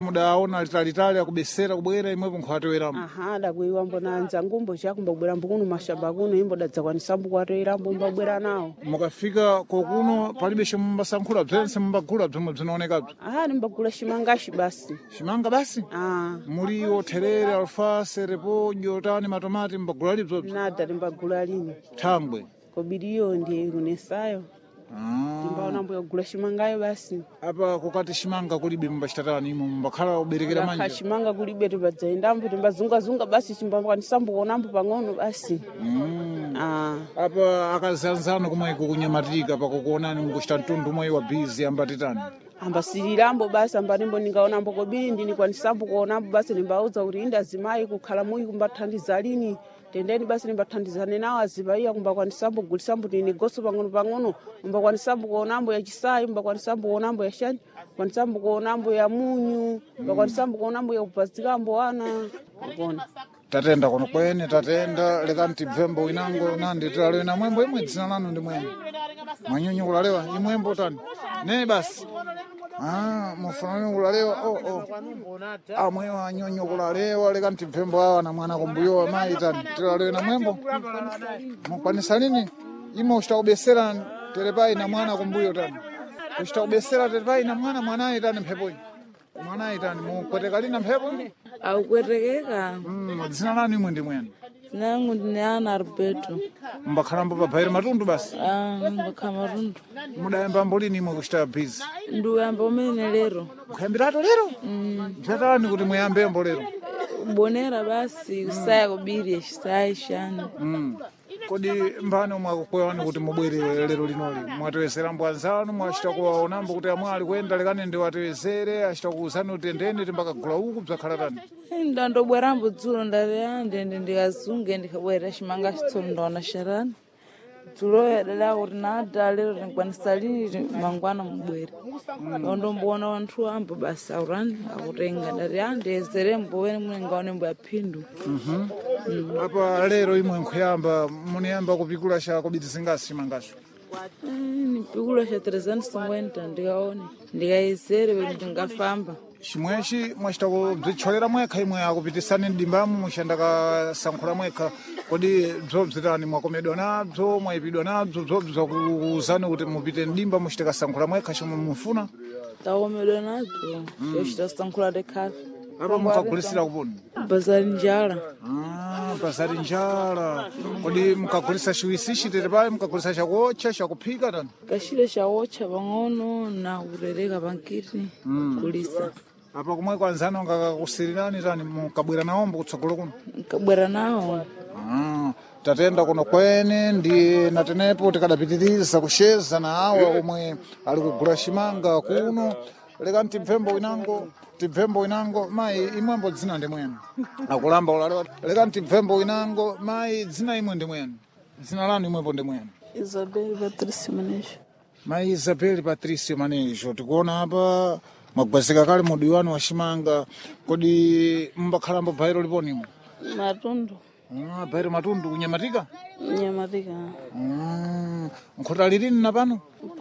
mudaona litalitali akubesera kubwera imwepo nkhwatoweramo. Aha, dakuiwa mbona nzangumbo chakumba kubwera mbukuno mashamba kuno imbo dadzakwanisamba kwatowerambo mbabwera nawo. Mukafika kokuno palibe chimumbasankhula bzense mumbagula bzomwe bzinaonekabzo. Aha, nimbagula chimangashi basi. Chimanga basi? Muliwo, therere, alfase, repolyo, tani, matomati mbagula libzobzo? Nada nimbagula lini. Thangwe. Kobiriyo ndiye kunesayo. Timbaona mbuyo gula chimangayo basi. Apa kukati chimanga kulibe mumbachitatani imo mumbakhala uberekera manja? Chimanga kulibe timbadzayendambo timbazunga basi chimbakwanisamba kuonambo pang'ono basi. Apa akazanzano kumweko kunyamatika pakukuonani mukuchita mtundu umwe wa bizi ambatitani? Ambasirirambo basi ambatimbo ningaonambo kobiri ndinikwanisamba kuonambo basi nimbauza kuti inda zimayi kukhala muyi kumbathandiza lini. Tendeni basi nimbathandizane nawo azibaiya kumbakwanisambo kugulisambo tinigoso pang'ono mbakwanisambo kuonambo ya chisayi mbakwanisambo kuonambo ya shani kwanisambo kuonambo ya munyu mbakwanisambo kuonambo ya kupazikambo ana mbona tatenda kuno kwene tatenda lekani tibvembo inango nandi tilalewe na mwembo imwe dzina lanu ndi mwene mwanyonyo kulalewa imwembo tani ne basi mufuna kulalewa amwe wanyonyo kulalewa lekani tibvembo awa na mwana kumbuyo amayi tani tilalewe na mwembo mukwanisa lini imo uchita kubesera terepai na mwana kumbuyo tani uchita kubesera terepai na mwanayi tani mphepoyi mwanayi tani mukweteka lina mphepo Aukwetekeka. Dzina lanu imwe ndi mwene? Nangu ndi Ana Alberto. Mbakhalambo pabhaire matundu basi? Mbakhala matundu. Mudayamba mbolini imwe kuchita bizi? Ndiyamba umene lero. Kuyambirato lero? Mchatani kuti muyambembo lero? Bonera basi kusaya kubiri chisayi shani. Kodi mbano mwakukwewani kuti mubwere lero linoli mwatewesera mbwanzanu mwachita kuwaonambo kuti amwe ali kuyenda lekane ndi watewesere achita kuuzani kuti endeni timbakagula uku bzakhala tani? Ndandobwerambo dzulo ndaleya ndende ndikazunge ndikabwera chimanga chitsolo ndaona sharani. Dzulo yadala kuti nada lero ndikwanisa lini mangwana mubwere. Ndomboona wanthu ambo basi aurani akutenga ndaleya ndiyezere mbowene mune ngaone mbo yaphindu. Apa lero imwe nkhuyamba muniyamba kupikula cha kobiti zingasi chimangacho? Nipikula cha 350 ndikaone ndikayezere kuti ndingafamba. Chimwechi mwachita kubzitcholera mwekha imwe akupitisani mdimbamu muchanda kasankhula mwekha kodi bzobzitani mwakomedwa nabzo mwayipidwa nabzo bzobzo kuuzani kuti mupite mdimba muchite kasankhula mwekha chomwe mufuna? Takomedwa nazo yochita sankhula dekhafi. Apa mukagulisira kuponi? Bazari njala. Bazari njala. Kodi mukagulisa chiwisishi terepai mukagulisa chakuocha chakuphika tani? Kashile chawocha pang'ono na urereka pankiti kulisa. Apa kumwe kwanzano ngakakusirirani tani mukabwera nawombo kutsogolo kuno? Mukabwera nawo. Tatenda kuno kwene ndi natenepo tikadapitiriza kusheza na awa omwe ali kugula chimanga kuno lekani tibvembo inango mayi imwembo dzina ndi mwene akulamba ulalewa lekani tibvembo inango mayi dzina imwe ndi mwene dzina lanu imwepo ndi mwene? Isabel Patricio Manejo. Mayi Isabel Patricio Manejo tikuona apa mwagwazika kale mudiwani wa chimanga kodi mbakhalambo bhairo liponimo? Matundu. Bhairo matundu kunyamatika? Nyamatika. Nkhotali lini napano?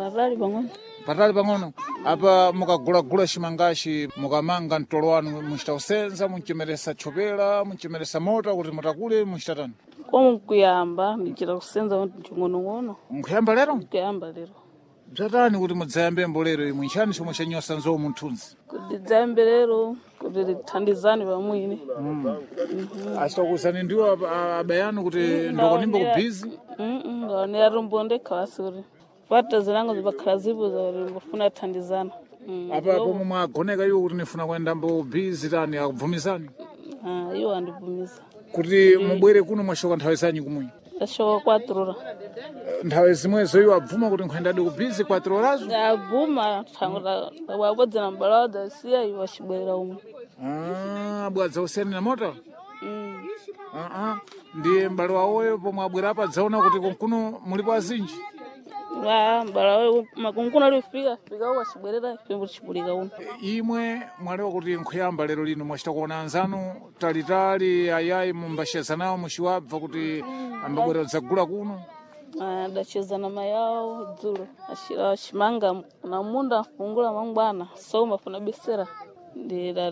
Patali pang'ono. Apa mukagula chimangachi mukamanga mtolo wanu muchita kusenza munchemeresa chopera munchemeresa mota kuti mutakule muchita tani? Kwa mkuyamba ndichita kusenza ching'onong'ono. Nkuyamba lero? Nkuyamba lero. Bzatani kuti mudzayambembo lero imwe nchani chomwe chanyosa nzowu munthunzi? Kuti dzayambe lero kuti tithandizane pamwini. Achita kuuzani ndiwo abayanu kuti ndokonimba kubhizi? Ngaonera rumbo ndekha wasuri. Fata zinango zibakhala zipo zafuna thandizana. Apa pomwe mwagoneka iwo kuti nifuna kuendambo bhizi tani akubvumizani? Iwo andibvumiza. Kuti mubwere kuno mwashoka nthawe zanyu kumwe? Tashoka 4 horas. Nthawe zimwezo iwo abvuma kuti nkhuyendadi kubhizi 4 horas? Abvuma thangula wabodzana mbalawa siya iwo achibwerera umwe. Abwadza usiyani na mota? Ndiye m'bale wawoyo pomwe abwera apa adzaona kuti kuno mulipo azinji? M'bale wawoyo makunkuna alifika uko achibwerera chimbo chipulika uno. Imwe mwalewa kuti nkhuyamba lero lino mwachita kuona anzanu talitali ayayi mumbasheza nawo muchiwabva kuti ambabwera dzagula kuno? Dacheza na mayawo dzulo ashira chimanga na munda fungula mangwana so mafuna besera ndi